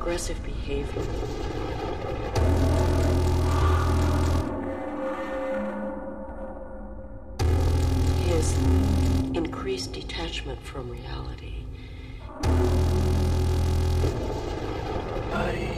aggressive behavior. His increased detachment from reality. I